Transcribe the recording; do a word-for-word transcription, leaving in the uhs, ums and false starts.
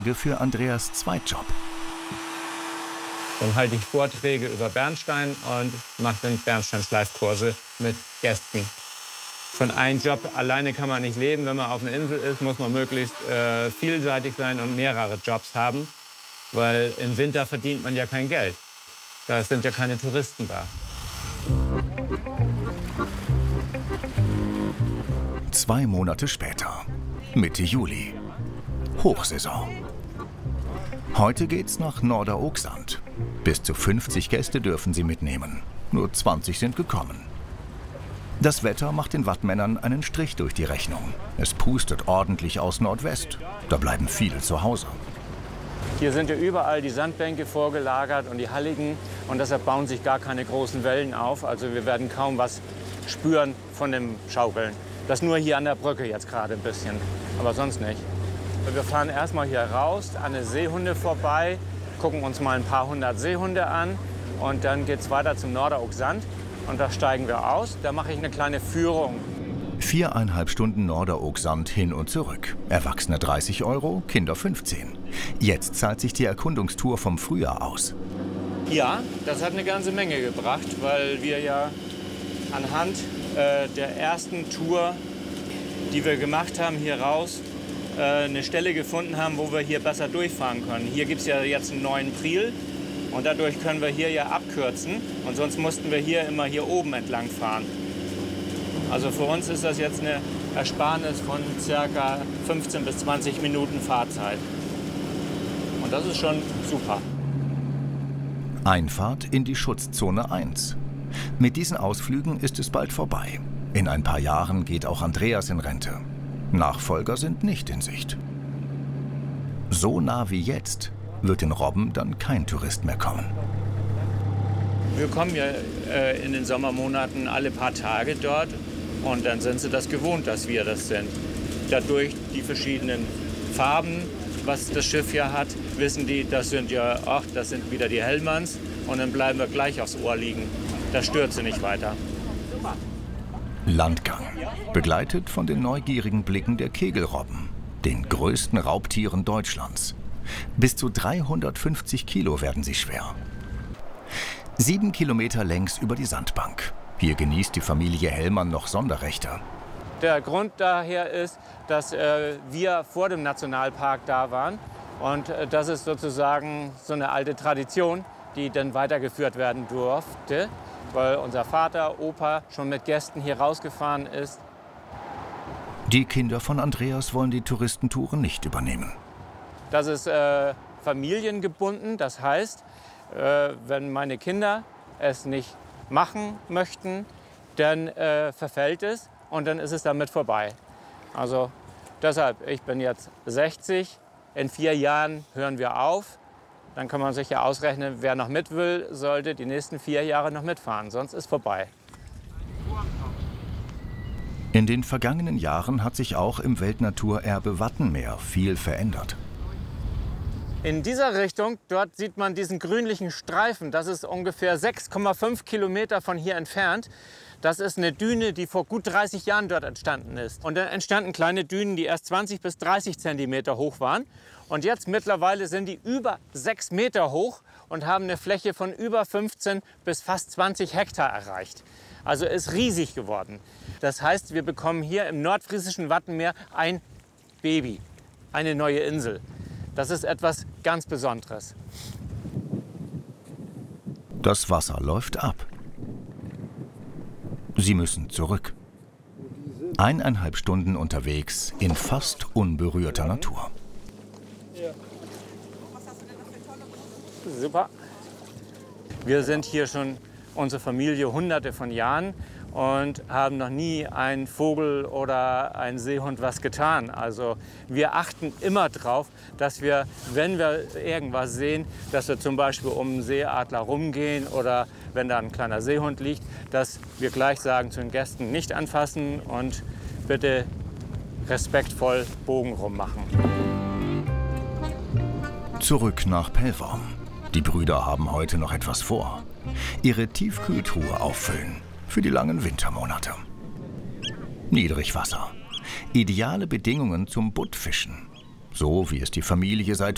Für Andreas Zweitjob. Dann halte ich Vorträge über Bernstein und mache dann Bernstein-Schleifkurse mit Gästen. Von einem Job alleine kann man nicht leben. Wenn man auf einer Insel ist, muss man möglichst äh, vielseitig sein und mehrere Jobs haben. Weil im Winter verdient man ja kein Geld. Da sind ja keine Touristen da. Zwei Monate später, Mitte Juli. Hochsaison. Heute geht's nach Norderoogsand. Bis zu fünfzig Gäste dürfen sie mitnehmen. Nur zwanzig sind gekommen. Das Wetter macht den Wattmännern einen Strich durch die Rechnung. Es pustet ordentlich aus Nordwest. Da bleiben viele zu Hause. Hier sind ja überall die Sandbänke vorgelagert und die Halligen. Und deshalb bauen sich gar keine großen Wellen auf. Also wir werden kaum was spüren von dem Schaukeln. Das nur hier an der Brücke jetzt gerade ein bisschen, aber sonst nicht. Wir fahren erstmal hier raus, an den Seehunde vorbei, gucken uns mal ein paar hundert Seehunde an und dann geht es weiter zum Norderoogsand und da steigen wir aus. Da mache ich eine kleine Führung. Viereinhalb Stunden Norderoogsand hin und zurück. Erwachsene dreißig Euro, Kinder fünfzehn. Jetzt zahlt sich die Erkundungstour vom Frühjahr aus. Ja, das hat eine ganze Menge gebracht, weil wir ja anhand äh, der ersten Tour, die wir gemacht haben, hier raus, eine Stelle gefunden haben, wo wir hier besser durchfahren können. Hier gibt es ja jetzt einen neuen Priel und dadurch können wir hier ja abkürzen und sonst mussten wir hier immer hier oben entlang fahren. Also für uns ist das jetzt eine Ersparnis von ca. fünfzehn bis zwanzig Minuten Fahrzeit. Und das ist schon super. Einfahrt in die Schutzzone eins. Mit diesen Ausflügen ist es bald vorbei. In ein paar Jahren geht auch Andreas in Rente. Nachfolger sind nicht in Sicht. So nah wie jetzt wird in Robben dann kein Tourist mehr kommen. Wir kommen ja äh, in den Sommermonaten alle paar Tage dort und dann sind sie das gewohnt, dass wir das sind. Dadurch die verschiedenen Farben, was das Schiff hier hat, wissen die, das sind ja, ach, das sind wieder die Hellmanns und dann bleiben wir gleich aufs Ohr liegen. Das stört sie nicht weiter. Landgang, begleitet von den neugierigen Blicken der Kegelrobben, den größten Raubtieren Deutschlands. Bis zu dreihundertfünfzig Kilo werden sie schwer. Sieben Kilometer längs über die Sandbank. Hier genießt die Familie Hellmann noch Sonderrechte. Der Grund daher ist, dass äh, wir vor dem Nationalpark da waren. Und äh, das ist sozusagen so eine alte Tradition, die dann weitergeführt werden durfte. Weil unser Vater, Opa schon mit Gästen hier rausgefahren ist. Die Kinder von Andreas wollen die Touristentouren nicht übernehmen. Das ist äh, familiengebunden, das heißt, äh, wenn meine Kinder es nicht machen möchten, dann äh, verfällt es und dann ist es damit vorbei. Also deshalb, ich bin jetzt sechzig, in vier Jahren hören wir auf. Dann kann man sich ja ausrechnen, wer noch mit will, sollte die nächsten vier Jahre noch mitfahren, sonst ist vorbei. In den vergangenen Jahren hat sich auch im Weltnaturerbe Wattenmeer viel verändert. In dieser Richtung, dort sieht man diesen grünlichen Streifen. Das ist ungefähr sechs Komma fünf Kilometer von hier entfernt. Das ist eine Düne, die vor gut dreißig Jahren dort entstanden ist. Und dann entstanden kleine Dünen, die erst zwanzig bis dreißig Zentimeter hoch waren. Und jetzt mittlerweile sind die über sechs Meter hoch und haben eine Fläche von über fünfzehn bis fast zwanzig Hektar erreicht. Also ist riesig geworden. Das heißt, wir bekommen hier im nordfriesischen Wattenmeer ein Baby, eine neue Insel. Das ist etwas ganz Besonderes. Das Wasser läuft ab. Sie müssen zurück. Eineinhalb Stunden unterwegs in fast unberührter Natur. Super. Wir sind hier schon, unsere Familie, hunderte von Jahren und haben noch nie einen Vogel oder einen Seehund was getan. Also wir achten immer darauf, dass wir, wenn wir irgendwas sehen, dass wir zum Beispiel um einen Seeadler rumgehen oder wenn da ein kleiner Seehund liegt, dass wir gleich sagen zu den Gästen, nicht anfassen und bitte respektvoll Bogen rummachen. Zurück nach Pellworm. Die Brüder haben heute noch etwas vor. Ihre Tiefkühltruhe auffüllen für die langen Wintermonate. Niedrigwasser. Ideale Bedingungen zum Buttfischen. So wie es die Familie seit